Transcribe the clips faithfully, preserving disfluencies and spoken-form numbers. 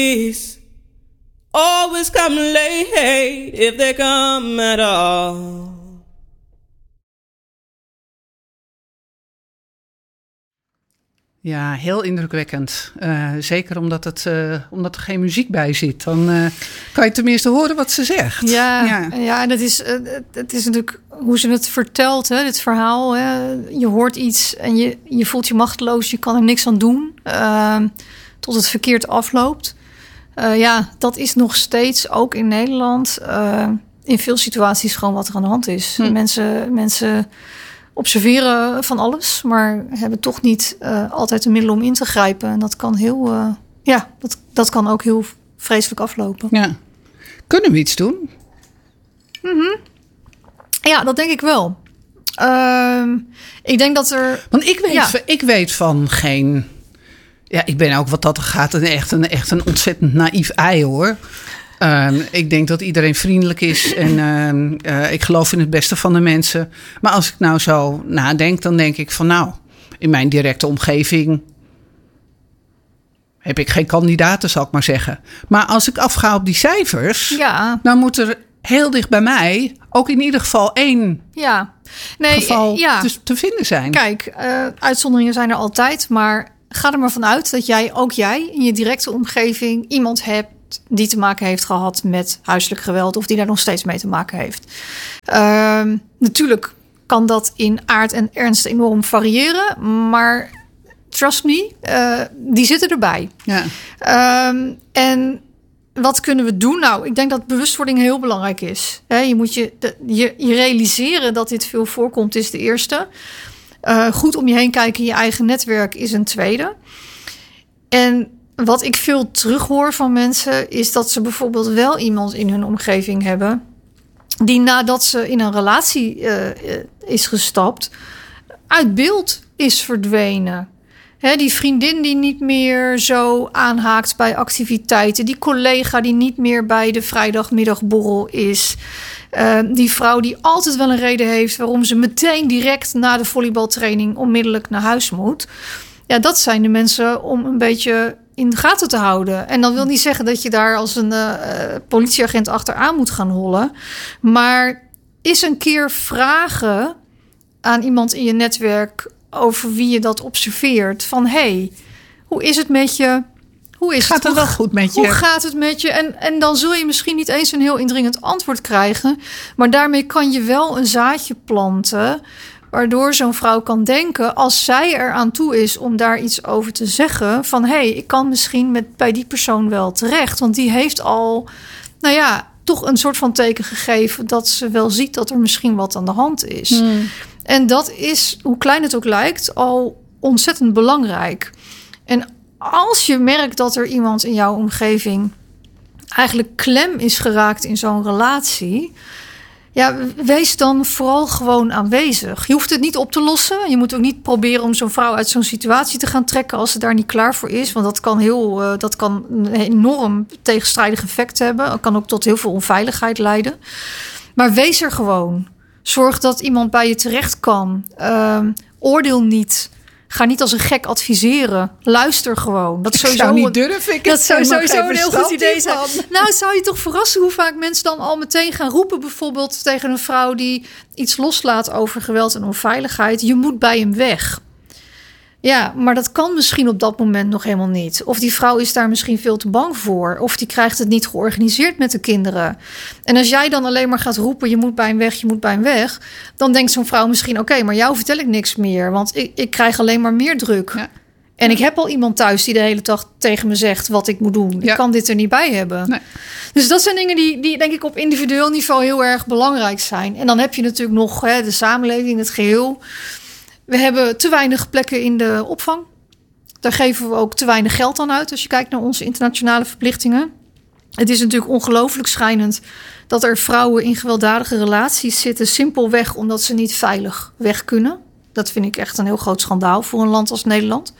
Always come late if they come at all. Ja, heel indrukwekkend. Uh, zeker omdat, het, uh, omdat er geen muziek bij zit. Dan uh, kan je tenminste horen wat ze zegt. Ja, ja. ja en het is, uh, het is natuurlijk hoe ze het vertelt, hè, dit verhaal. Hè. Je hoort iets en je, je voelt je machteloos. Je kan er niks aan doen uh, tot het verkeerd afloopt. Uh, ja, dat is nog steeds, ook in Nederland, uh, in veel situaties gewoon wat er aan de hand is. Hm. Mensen... mensen observeren van alles, maar hebben toch niet uh, altijd de middelen om in te grijpen. En dat kan heel, uh, ja, dat, dat kan ook heel vreselijk aflopen. Ja. Kunnen we iets doen? Mm-hmm. Ja, dat denk ik wel. Uh, ik denk dat er... Want ik weet, ja. ik weet van geen... Ja, ik ben ook wat dat gaat een echt een, echt een ontzettend naïef ei, hoor. Uh, ik denk dat iedereen vriendelijk is en uh, uh, ik geloof in het beste van de mensen. Maar als ik nou zo nadenk, dan denk ik van nou, in mijn directe omgeving heb ik geen kandidaten, zal ik maar zeggen. Maar als ik afga op die cijfers, ja. dan moet er heel dicht bij mij ook in ieder geval één ja. nee, geval ja. te, te vinden zijn. Kijk, uh, uitzonderingen zijn er altijd, maar ga er maar vanuit dat jij, ook jij, in je directe omgeving iemand hebt die te maken heeft gehad met huiselijk geweld of die daar nog steeds mee te maken heeft. Uh, natuurlijk kan dat in aard en ernst enorm variëren, maar trust me, uh, die zitten erbij. Ja. Uh, en wat kunnen we doen? Nou, ik denk dat bewustwording heel belangrijk is. He, je moet je, de, je, je realiseren dat dit veel voorkomt, is de eerste. Uh, goed om je heen kijken in je eigen netwerk is een tweede. En wat ik veel terughoor van mensen is dat ze bijvoorbeeld wel iemand in hun omgeving hebben die nadat ze in een relatie uh, is gestapt, uit beeld is verdwenen. He, die vriendin die niet meer zo aanhaakt bij activiteiten, die collega die niet meer bij de vrijdagmiddagborrel is, uh, die vrouw die altijd wel een reden heeft waarom ze meteen direct na de volleybaltraining onmiddellijk naar huis moet. Ja, dat zijn de mensen om een beetje in de gaten te houden. En dan wil niet zeggen dat je daar als een uh, politieagent achteraan moet gaan hollen. Maar is een keer vragen aan iemand in je netwerk over wie je dat observeert. Van, hey, hoe is het met je? Hoe is gaat het, het wel goed met je? Hoe gaat het met je? En, en dan zul je misschien niet eens een heel indringend antwoord krijgen. Maar daarmee kan je wel een zaadje planten, waardoor zo'n vrouw kan denken, als zij eraan toe is om daar iets over te zeggen, van hé, hey, ik kan misschien met, bij die persoon wel terecht. Want die heeft al, nou ja, toch een soort van teken gegeven dat ze wel ziet dat er misschien wat aan de hand is. Hmm. En dat is, hoe klein het ook lijkt, al ontzettend belangrijk. En als je merkt dat er iemand in jouw omgeving eigenlijk klem is geraakt in zo'n relatie, ja, wees dan vooral gewoon aanwezig. Je hoeft het niet op te lossen. Je moet ook niet proberen om zo'n vrouw uit zo'n situatie te gaan trekken als ze daar niet klaar voor is. Want dat kan, heel, uh, dat kan een enorm tegenstrijdig effect hebben. Dat kan ook tot heel veel onveiligheid leiden. Maar wees er gewoon. Zorg dat iemand bij je terecht kan. Uh, oordeel niet. Ga niet als een gek adviseren. Luister gewoon. Dat is sowieso, ik zou niet durven. Ik dat zou sowieso een heel goed idee zijn. Van. Nou, zou je toch verrassen hoe vaak mensen dan al meteen gaan roepen, bijvoorbeeld tegen een vrouw die iets loslaat over geweld en onveiligheid. Je moet bij hem weg. Ja, maar dat kan misschien op dat moment nog helemaal niet. Of die vrouw is daar misschien veel te bang voor. Of die krijgt het niet georganiseerd met de kinderen. En als jij dan alleen maar gaat roepen, je moet bij hem weg, je moet bij hem weg, dan denkt zo'n vrouw misschien, oké, okay, maar jou vertel ik niks meer. Want ik, ik krijg alleen maar meer druk. Ja. En ik heb al iemand thuis die de hele dag tegen me zegt wat ik moet doen. Ja. Ik kan dit er niet bij hebben. Nee. Dus dat zijn dingen die, die denk ik op individueel niveau heel erg belangrijk zijn. En dan heb je natuurlijk nog hè, de samenleving in het geheel. We hebben te weinig plekken in de opvang. Daar geven we ook te weinig geld aan uit als je kijkt naar onze internationale verplichtingen. Het is natuurlijk ongelooflijk schrijnend dat er vrouwen in gewelddadige relaties zitten, simpelweg omdat ze niet veilig weg kunnen. Dat vind ik echt een heel groot schandaal voor een land als Nederland.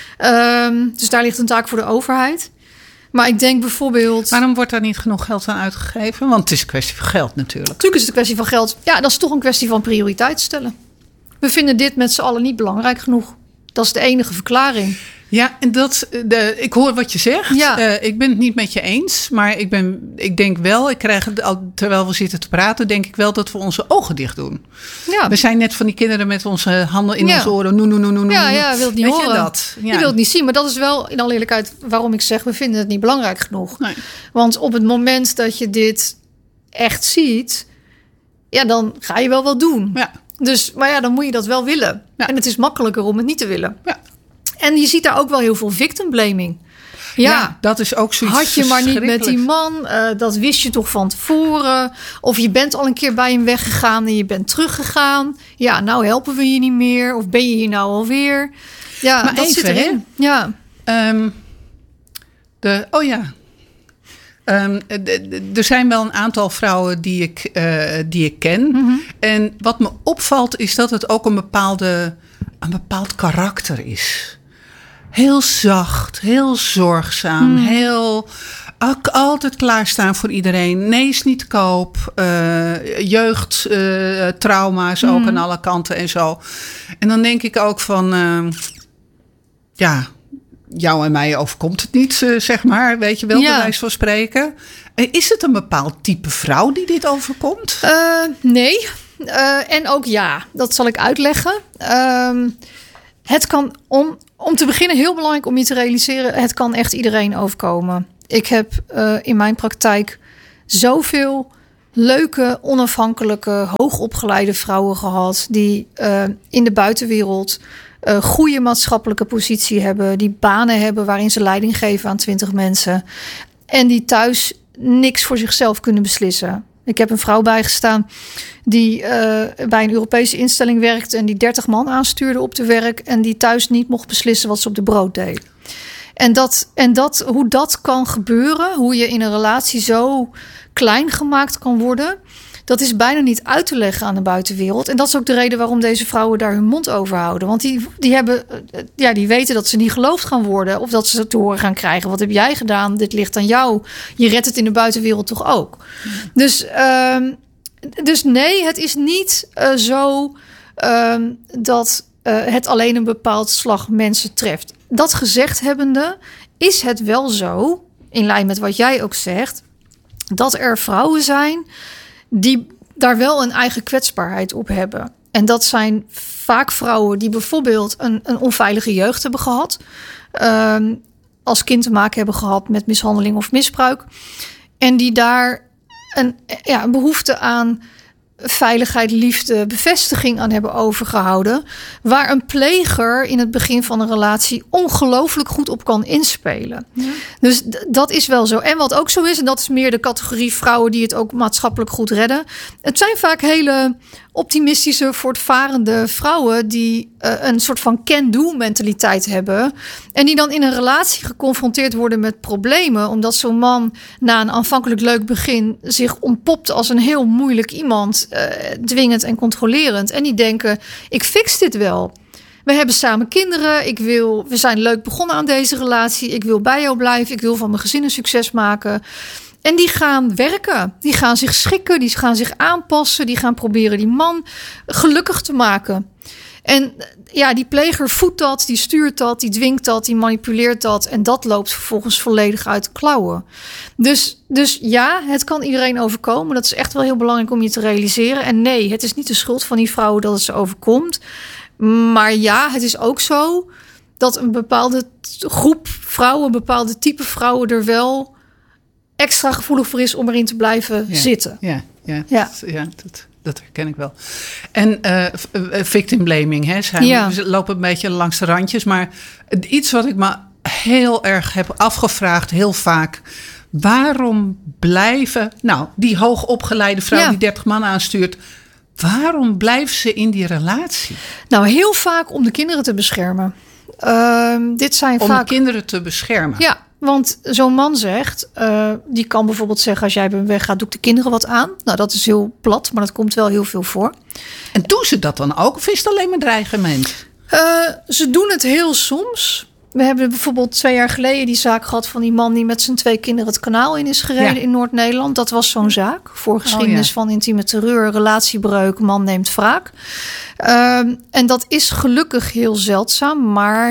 Um, dus daar ligt een taak voor de overheid. Maar ik denk bijvoorbeeld, waarom wordt daar niet genoeg geld aan uitgegeven? Want het is een kwestie van geld natuurlijk. Natuurlijk is het een kwestie van geld. Ja, dat is toch een kwestie van prioriteit stellen. We vinden dit met z'n allen niet belangrijk genoeg. Dat is de enige verklaring. Ja, en dat, de, ik hoor wat je zegt. Ja. Uh, ik ben het niet met je eens. Maar ik, ben, ik denk wel, ik krijg het al, terwijl we zitten te praten, denk ik wel dat we onze ogen dicht doen. Ja. We zijn net van die kinderen met onze handen in Ja. onze oren. Noe, noe, noe, noe, Ja, noe. ja, wil het niet Weet horen. je dat? Ja. Je wilt het niet zien. Maar dat is wel, in alle eerlijkheid, waarom ik zeg, we vinden het niet belangrijk genoeg. Nee. Want op het moment dat je dit echt ziet, ja, dan ga je wel wat doen. Ja. Dus, maar ja, dan moet je dat wel willen. Ja. En het is makkelijker om het niet te willen. Ja. En je ziet daar ook wel heel veel victim blaming. Ja, Ja, dat is ook zoiets had je maar niet met die verschrikkelijks. man, uh, dat wist je toch van tevoren. Of je bent al een keer bij hem weggegaan en je bent teruggegaan. Ja, nou helpen we je niet meer. Of ben je hier nou alweer? Ja, Maar dat even, zit erin. Ja. Um, de, oh ja. Um, d- d- er zijn wel een aantal vrouwen die ik, uh, die ik ken. Mm-hmm. En wat me opvalt is dat het ook een, bepaalde, een bepaald karakter is. Heel zacht, heel zorgzaam, Mm. heel... Ook altijd klaarstaan voor iedereen. Nee is niet te koop. Uh, jeugdtrauma's uh, ook Mm. aan alle kanten en zo. En dan denk ik ook van... Uh, ja, jou en mij overkomt het niet, uh, zeg maar. Weet je wel, Ja. bij wijze van spreken. Uh, is het een bepaald type vrouw die dit overkomt? Uh, nee. Uh, en ook ja, dat zal ik uitleggen. Um, het kan, om, om te beginnen, heel belangrijk om je te realiseren... het kan echt iedereen overkomen. Ik heb uh, in mijn praktijk zoveel leuke, onafhankelijke, hoogopgeleide vrouwen gehad... die uh, in de buitenwereld uh, goede maatschappelijke positie hebben... die banen hebben waarin ze leiding geven aan twintig mensen... en die thuis niks voor zichzelf kunnen beslissen. Ik heb een vrouw bijgestaan die uh, bij een Europese instelling werkte... en die dertig man aanstuurde op de werk... en die thuis niet mocht beslissen wat ze op de brood deed. En, dat, en dat, hoe dat kan gebeuren, hoe je in een relatie zo klein gemaakt kan worden... dat is bijna niet uit te leggen aan de buitenwereld. En dat is ook de reden waarom deze vrouwen daar hun mond over houden. Want die, die, hebben, ja, die weten dat ze niet geloofd gaan worden... of dat ze te horen gaan krijgen. Wat heb jij gedaan? Dit ligt aan jou. Je redt het in de buitenwereld toch ook? Mm. Dus, um, dus nee, het is niet uh, zo um, dat uh, het alleen een bepaald slag mensen treft. Dat gezegd hebbende is het wel zo, in lijn met wat jij ook zegt... dat er vrouwen zijn die daar wel een eigen kwetsbaarheid op hebben. En dat zijn vaak vrouwen die bijvoorbeeld een, een onveilige jeugd hebben gehad. Um, als kind te maken hebben gehad met mishandeling of misbruik. En die daar een, ja, een behoefte aan veiligheid, liefde, bevestiging aan hebben overgehouden. Waar een pleger in het begin van een relatie ongelooflijk goed op kan inspelen. Ja. Dus d- dat is wel zo. En wat ook zo is, en dat is meer de categorie vrouwen die het ook maatschappelijk goed redden. Het zijn vaak hele optimistische, voortvarende vrouwen die uh, een soort van can-do mentaliteit hebben. En die dan in een relatie geconfronteerd worden met problemen. Omdat zo'n man na een aanvankelijk leuk begin zich ontpopt als een heel moeilijk iemand. Uh, dwingend en controlerend. En die denken, ik fix dit wel. We hebben samen kinderen. Ik wil, we zijn leuk begonnen aan deze relatie. Ik wil bij jou blijven. Ik wil van mijn gezin een succes maken. En die gaan werken. Die gaan zich schikken. Die gaan zich aanpassen. Die gaan proberen die man gelukkig te maken. En ja, die pleger voedt dat, die stuurt dat, die dwingt dat, die manipuleert dat. En dat loopt vervolgens volledig uit de klauwen. Dus, dus ja, het kan iedereen overkomen. Dat is echt wel heel belangrijk om je te realiseren. En nee, het is niet de schuld van die vrouwen dat het ze overkomt. Maar ja, het is ook zo dat een bepaalde groep vrouwen, een bepaalde type vrouwen er wel extra gevoelig voor is om erin te blijven ja, zitten. Ja, ja, ja. Dat, ja dat, dat herken ik wel. En uh, victim blaming, hè, zijn, ja. we lopen een beetje langs de randjes. Maar iets wat ik me heel erg heb afgevraagd, heel vaak. Waarom blijven, nou, die hoogopgeleide vrouw ja. die dertig man aanstuurt, waarom blijven ze in die relatie? Nou, heel vaak om de kinderen te beschermen. Uh, dit zijn om vaak... de kinderen te beschermen? Ja, want zo'n man zegt, uh, die kan bijvoorbeeld zeggen, als jij bent weggaat, doe ik de kinderen wat aan. Nou, dat is heel plat, maar dat komt wel heel veel voor. En doen ze dat dan ook, of is het alleen maar dreigement? Uh, ze doen het heel soms. We hebben bijvoorbeeld twee jaar geleden die zaak gehad van die man die met zijn twee kinderen het kanaal in is gereden ja. in Noord-Nederland. Dat was zo'n zaak. Voor geschiedenis oh, ja. van intieme terreur, relatiebreuk, man neemt wraak. Uh, en dat is gelukkig heel zeldzaam, maar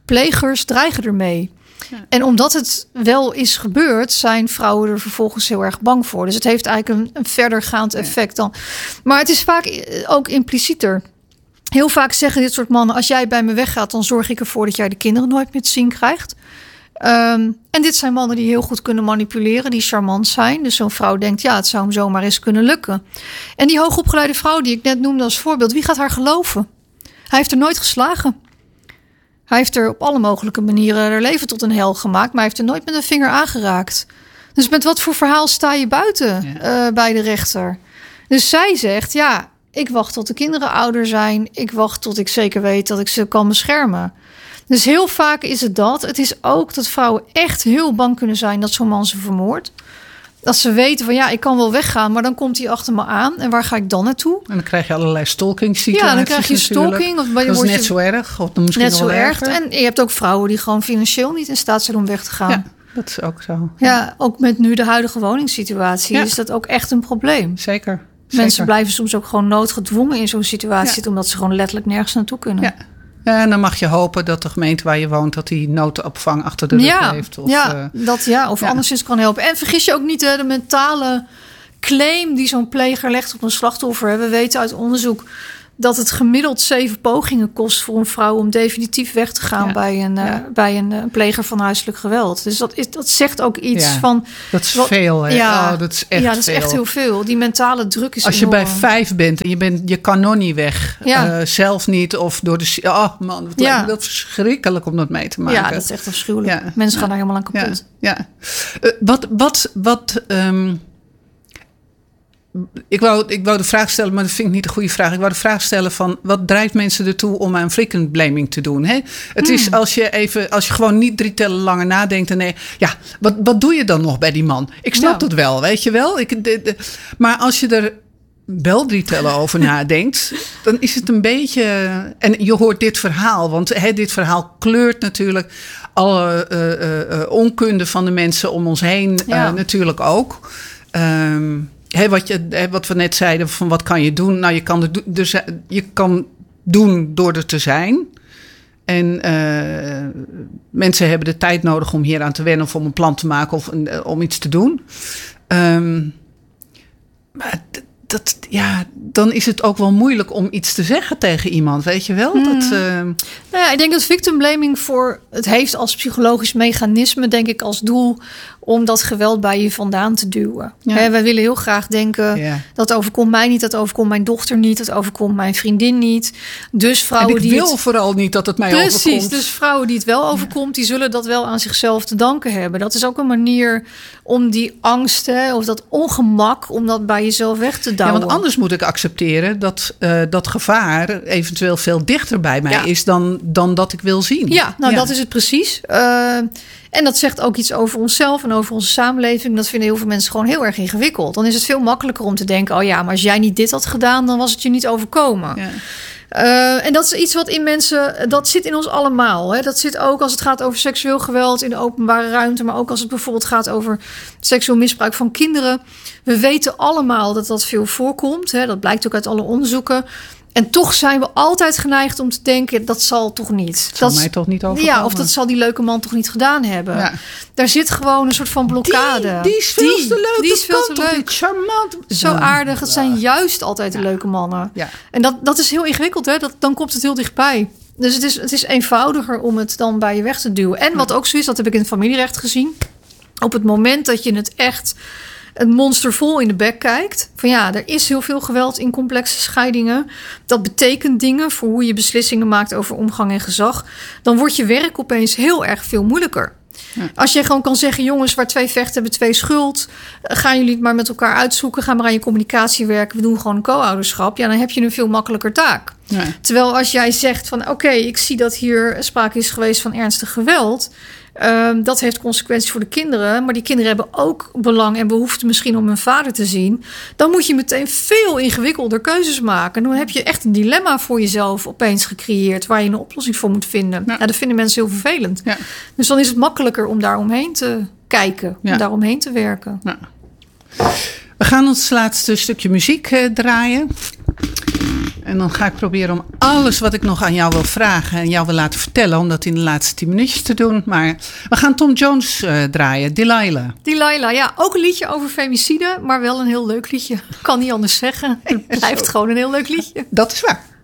plegers dreigen ermee. Ja. En omdat het wel is gebeurd, zijn vrouwen er vervolgens heel erg bang voor. Dus het heeft eigenlijk een, een verdergaand effect dan. Maar het is vaak ook implicieter. Heel vaak zeggen dit soort mannen: als jij bij me weggaat, dan zorg ik ervoor dat jij de kinderen nooit meer te zien krijgt. Um, en dit zijn mannen die heel goed kunnen manipuleren, die charmant zijn. Dus zo'n vrouw denkt, ja, het zou hem zomaar eens kunnen lukken. En die hoogopgeleide vrouw die ik net noemde als voorbeeld, wie gaat haar geloven? Hij heeft er nooit geslagen. Hij heeft er op alle mogelijke manieren haar leven tot een hel gemaakt, maar hij heeft er nooit met een vinger aangeraakt. Dus met wat voor verhaal sta je buiten ja. uh, bij de rechter? Dus zij zegt, ja, ik wacht tot de kinderen ouder zijn. Ik wacht tot ik zeker weet dat ik ze kan beschermen. Dus heel vaak is het dat. Het is ook dat vrouwen echt heel bang kunnen zijn dat zo'n man ze vermoordt. Dat ze weten van ja, ik kan wel weggaan, maar dan komt hij achter me aan. En waar ga ik dan naartoe? En dan krijg je allerlei stalking situaties. Ja, dan krijg je stalking. Of dat is net je, zo erg. Of misschien net wel zo erg. erger. En je hebt ook vrouwen die gewoon financieel niet in staat zijn om weg te gaan. Ja, dat is ook zo. Ja, ook met nu de huidige woningssituatie ja. is dat ook echt een probleem. Zeker. Mensen Zeker. blijven soms ook gewoon noodgedwongen in zo'n situatie zitten, ja. omdat ze gewoon letterlijk nergens naartoe kunnen. Ja. Ja, en dan mag je hopen dat de gemeente waar je woont, dat die noodopvang achter de rug ja, heeft. Of, ja, uh, dat, ja, of ja. anderszins kan helpen. En vergis je ook niet de, de mentale claim die zo'n pleger legt op een slachtoffer. We weten uit onderzoek dat het gemiddeld zeven pogingen kost voor een vrouw om definitief weg te gaan ja. bij, een, ja. uh, bij een, een pleger van huiselijk geweld. Dus dat, is, dat zegt ook iets ja. van. Dat is wat, veel, hè? Ja, oh, dat is echt ja, dat is veel. echt heel veel. Die mentale druk is. Als je enorm. bij vijf bent en je, bent, je kan nog niet weg, ja. uh, zelf niet of door de. Oh man, wat ja. lijkt me dat verschrikkelijk om dat mee te maken. Ja, dat is echt afschuwelijk. Ja. Mensen ja. gaan daar helemaal aan kapot. Ja. ja. Uh, wat, wat, wat. Um, Ik wou, ik wou de vraag stellen, maar dat vind ik niet de goede vraag. Ik wou de vraag stellen van, wat drijft mensen ertoe om aan frequent blaming te doen? Hè? Het hmm. is als je even, als je gewoon niet drie tellen langer nadenkt. En nee, ja, wat, wat doe je dan nog bij die man? Ik snap ja. het wel, weet je wel. Ik, de, de, maar als je er wel drie tellen over nadenkt, dan is het een beetje. En je hoort dit verhaal, want hè, dit verhaal kleurt natuurlijk alle uh, uh, onkunde van de mensen om ons heen ja. uh, natuurlijk ook. Um, He, wat, je, he, wat we net zeiden, van wat kan je doen? Nou, je kan, er, dus, je kan doen door er te zijn. En uh, mensen hebben de tijd nodig om hier aan te wennen, of om een plan te maken of uh, om iets te doen. Um, maar d- dat, ja, dan is het ook wel moeilijk om iets te zeggen tegen iemand, weet je wel? Hmm. Dat, uh... nou ja, ik denk dat victim blaming voor het heeft als psychologisch mechanisme, denk ik, als doel om dat geweld bij je vandaan te duwen. Ja. He, wij willen heel graag denken, ja. dat overkomt mij niet, dat overkomt mijn dochter niet, dat overkomt mijn vriendin niet. Dus vrouwen en ik die wil het... vooral niet dat het mij Precies, overkomt. Precies, dus vrouwen die het wel overkomt, die zullen dat wel aan zichzelf te danken hebben. Dat is ook een manier om die angst, hè, of dat ongemak, om dat bij jezelf weg te douwen. Ja, want anders moet ik accepteren dat uh, dat gevaar eventueel veel dichter bij mij ja. is dan, dan dat ik wil zien. Ja, nou ja. dat is het precies. Uh, En dat zegt ook iets over onszelf en over onze samenleving. Dat vinden heel veel mensen gewoon heel erg ingewikkeld. Dan is het veel makkelijker om te denken, oh ja, maar als jij niet dit had gedaan, dan was het je niet overkomen. Ja. Uh, en dat is iets wat in mensen, dat zit in ons allemaal. Hè? Dat zit ook als het gaat over seksueel geweld in de openbare ruimte, maar ook als het bijvoorbeeld gaat over seksueel misbruik van kinderen. We weten allemaal dat dat veel voorkomt. Hè? Dat blijkt ook uit alle onderzoeken. En toch zijn we altijd geneigd om te denken, dat zal toch niet. Dat zal dat, mij toch niet overkomen. Ja, of dat zal die leuke man toch niet gedaan hebben. Ja. Daar zit gewoon een soort van blokkade. Die, die is veel die, te leuk. Die is veel te leuk. Niet charmant. Zo ja. aardig. Het zijn juist altijd de ja. leuke mannen. Ja. En dat, dat is heel ingewikkeld. Hè? Dat, dan komt het heel dichtbij. Dus het is, het is eenvoudiger om het dan bij je weg te duwen. En wat ook zo is, dat heb ik in het familierecht gezien. Op het moment dat je het echt een monster vol in de bek kijkt. Van ja, er is heel veel geweld in complexe scheidingen. Dat betekent dingen voor hoe je beslissingen maakt over omgang en gezag. Dan wordt je werk opeens heel erg veel moeilijker. Ja. Als je gewoon kan zeggen, jongens, waar twee vechten hebben twee schuld. Gaan jullie het maar met elkaar uitzoeken. Ga maar aan je communicatie werken. We doen gewoon een co-ouderschap. Ja, dan heb je een veel makkelijker taak. Ja. Terwijl als jij zegt van oké, okay, ik zie dat hier sprake is geweest van ernstig geweld. Um, dat heeft consequenties voor de kinderen. Maar die kinderen hebben ook belang en behoefte misschien om hun vader te zien. Dan moet je meteen veel ingewikkelder keuzes maken. Dan heb je echt een dilemma voor jezelf opeens gecreëerd, waar je een oplossing voor moet vinden. Ja. Ja, dat vinden mensen heel vervelend. Ja. Dus dan is het makkelijker om daar omheen te kijken. Ja. Om daar omheen te werken. Ja. We gaan ons laatste stukje muziek uh, draaien. En dan ga ik proberen om alles wat ik nog aan jou wil vragen en jou wil laten vertellen, om dat in de laatste tien minuutjes te doen. Maar we gaan Tom Jones uh, draaien, Delilah. Delilah, ja, ook een liedje over femicide, maar wel een heel leuk liedje. Kan niet anders zeggen. Het blijft gewoon een heel leuk liedje. Dat is waar.